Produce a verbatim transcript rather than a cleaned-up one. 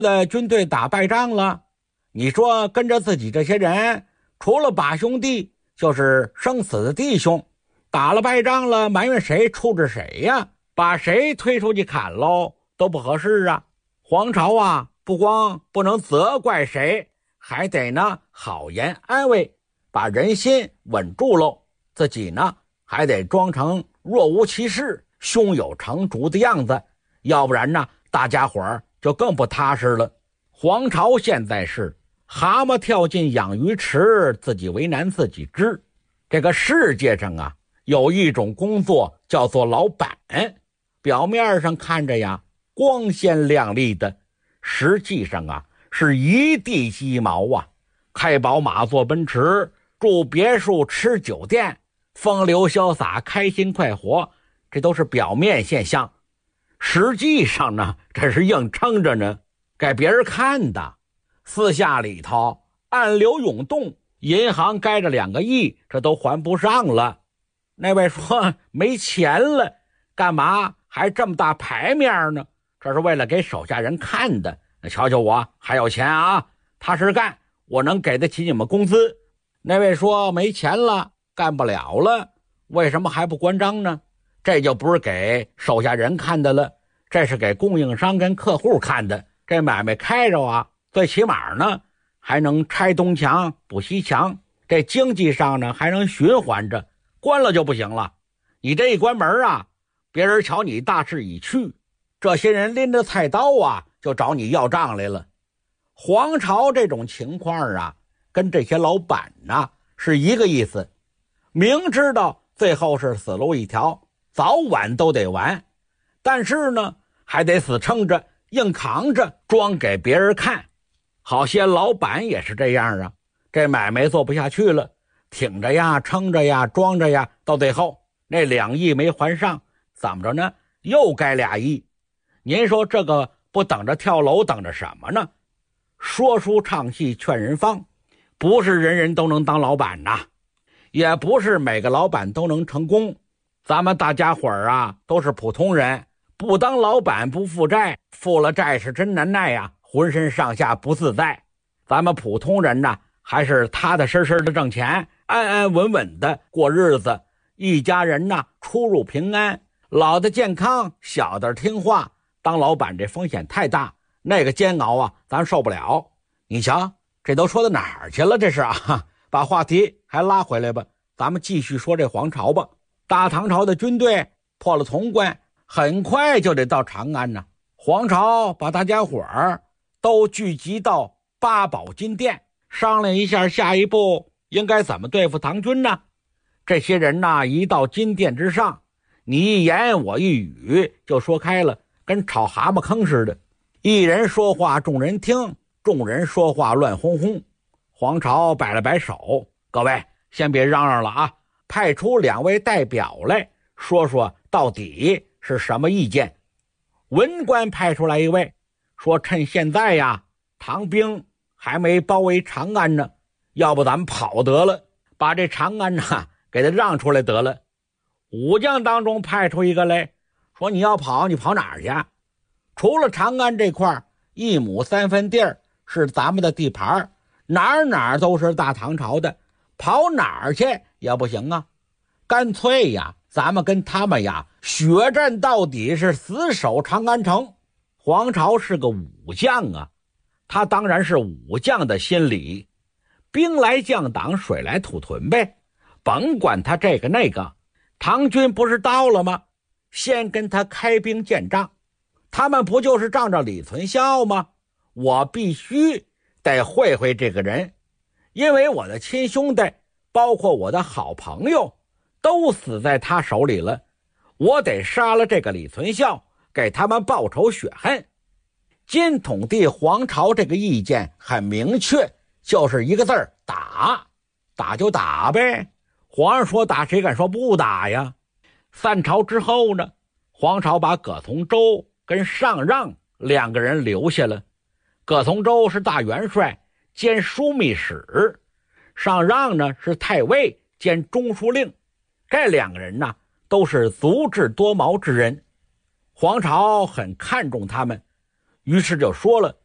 的军队打败仗了，你说跟着自己这些人，除了把兄弟，就是生死的弟兄，打了败仗了，埋怨谁处置谁呀？把谁推出去砍喽，都不合适啊。皇朝啊，不光不能责怪谁，还得呢好言安慰，把人心稳住喽。自己呢还得装成若无其事，胸有成竹的样子，要不然呢大家伙儿就更不踏实了。皇朝现在是蛤蟆跳进养鱼池，自己为难自己知。这个世界上啊，有一种工作叫做老板，表面上看着呀光鲜亮丽的，实际上啊是一地鸡毛啊。开宝马坐奔驰，住别墅吃酒店，风流潇洒开心快活，这都是表面现象。实际上呢，这是硬撑着呢，给别人看的。私下里头暗流涌动，银行该着两个亿，这都还不上了。那位说没钱了，干嘛还这么大牌面呢？这是为了给手下人看的。瞧瞧我还有钱啊，踏实干，我能给得起你们工资。那位说没钱了，干不了了，为什么还不关张呢？这就不是给手下人看的了，这是给供应商跟客户看的。这买卖开着啊，最起码呢还能拆东墙补西墙，这经济上呢还能循环着，关了就不行了。你这一关门啊，别人瞧你大势已去，这些人拎着菜刀啊就找你要账来了。皇朝这种情况啊，跟这些老板呢是一个意思，明知道最后是死路一条，早晚都得完，但是呢还得死撑着，硬扛着，装给别人看。好些老板也是这样啊，这买卖做不下去了，挺着呀，撑着呀，装着呀，到最后那两亿没还上，怎么着呢？又该俩亿。您说这个不等着跳楼等着什么呢？说书唱戏劝人方，不是人人都能当老板呐，也不是每个老板都能成功。咱们大家伙儿啊都是普通人，不当老板不负债，负了债是真难耐呀，浑身上下不自在。咱们普通人呢还是踏踏实实的挣钱，安安稳稳的过日子，一家人呢出入平安，老的健康，小的听话。当老板这风险太大，那个煎熬啊咱受不了。你瞧这都说到哪儿去了，这是啊，把话题还拉回来吧，咱们继续说这皇朝吧。大唐朝的军队破了潼关，很快就得到长安呢。皇朝把大家伙儿都聚集到八宝金殿，商量一下下一步应该怎么对付唐军呢。这些人呐一到金殿之上，你一言我一语就说开了，跟炒蛤蟆坑似的，一人说话众人听，众人说话乱哄哄。皇朝摆了摆手，各位先别嚷嚷了啊，派出两位代表来说说到底是什么意见。文官派出来一位，说趁现在呀唐兵还没包围长安呢，要不咱们跑得了，把这长安呢给他让出来得了。武将当中派出一个来，说你要跑你跑哪儿去？除了长安这块一亩三分地儿是咱们的地盘，哪儿哪儿都是大唐朝的，跑哪儿去也不行啊。干脆呀咱们跟他们呀血战到底，是死守长安城。皇朝是个武将啊，他当然是武将的心理，兵来将挡，水来土屯呗，甭管他这个那个。唐军不是到了吗？先跟他开兵见仗，他们不就是仗着李存孝吗？我必须得会会这个人，因为我的亲兄弟包括我的好朋友都死在他手里了，我得杀了这个李存孝，给他们报仇雪恨。金统帝皇朝这个意见很明确，就是一个字儿，打。打就打呗，皇上说打，谁敢说不打呀？散朝之后呢，皇朝把葛从周跟上让两个人留下了。葛从周是大元帅兼枢密使，上让呢是太尉兼中书令。这两个人呢都是足智多谋之人，皇朝很看重他们，于是就说了，